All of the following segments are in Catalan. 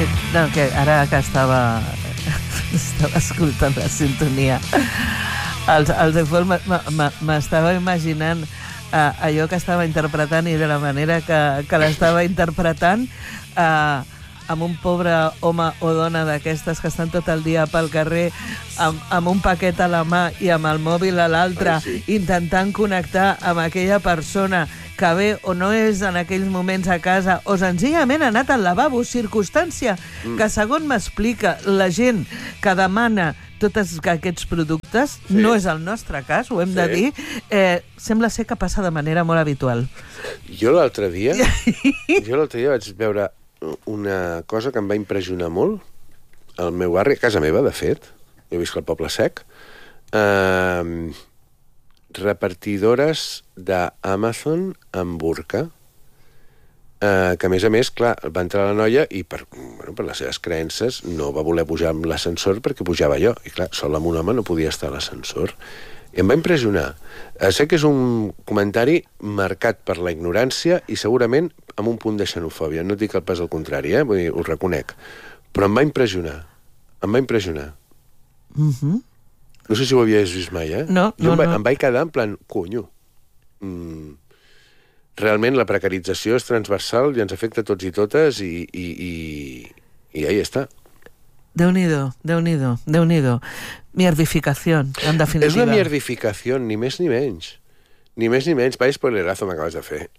No, que ara que estava escoltant la sintonia, els Default m'estava imaginant allò que estava interpretant i de la manera que l'estava interpretant amb un pobre home o dona d'aquestes que estan tot el dia pel carrer amb un paquet a la mà i amb el mòbil a l'altre, intentant connectar amb aquella persona que ve o no és en aquells moments a casa o senzillament ha anat al lavabo, circumstància que, segons m'explica la gent que demana tots aquests productes, no és el nostre cas, ho hem de dir, sembla ser que passa de manera molt habitual. Jo l'altre dia vaig veure una cosa que em va impressionar molt al meu barri, a casa meva, de fet, jo visc al Poble Sec, repartidores d'Amazon amb burca, que a més, clar, va entrar la noia i per les seves creences no va voler pujar amb l'ascensor perquè pujava jo. I clar, sol amb un home no podia estar a l'ascensor. I em va impressionar. Sé que és un comentari marcat per la ignorància i segurament amb un punt de xenofòbia. No dic el pas al contrari, vull dir, ho reconec. Però em va impressionar. Em va impressionar. No sé si ho havies vist mai, No. Em vaig quedar en plan, conyo. Realment la precarització és transversal i ens afecta a tots i totes i ahí està. Déu-n'hi-do. Mierdificació, en definitiva. És una mierdificació, ni més ni menys. Ni més ni menys. Vaya spoilerazo m'acabes de fer.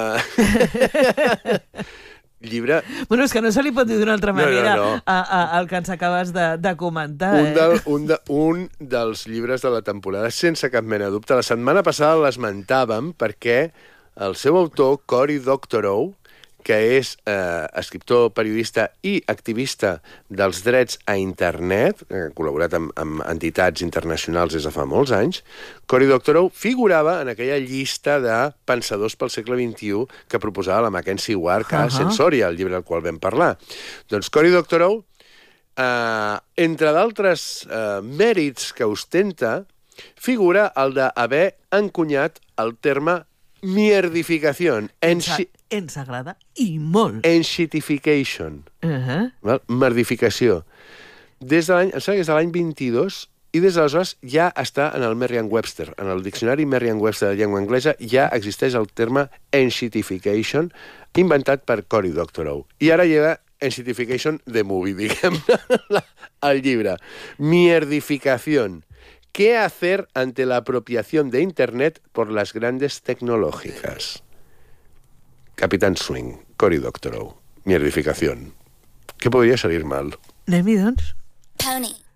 Llibre... Bueno, és que no se li pot dir d'una altra manera al que ens acabes de comentar. Un dels llibres de la temporada, sense cap mena de dubte. La setmana passada l'esmentàvem perquè el seu autor, Cory Doctorow, que és escriptor, periodista i activista dels drets a internet, ha col·laborat amb entitats internacionals des de fa molts anys, Cory Doctorow figurava en aquella llista de pensadors pel segle XXI que proposava la Mackenzie Ward a Sensoria, el llibre del qual vam parlar. Doncs Cory Doctorow, entre d'altres mèrits que ostenta, figura el d'haver encunyat el terme mierdificació. Ens agrada i molt. Enshitification. Merdificació. Em sembla que és de l'any 22 i des d'aleshores ja està en el Merriam-Webster. En el diccionari Merriam-Webster de llengua anglesa ja existeix el terme enshitification, inventat per Cory Doctorow. I ara hi ha enshitification the movie, diguem-ne, el llibre. Mierdificación. ¿Qué hacer ante la apropiación de Internet por las grandes tecnológicas? Capitán Swing, Cory Doctorow. Mierdificación. ¿Qué podría salir mal? Anem-hi, doncs. Pony.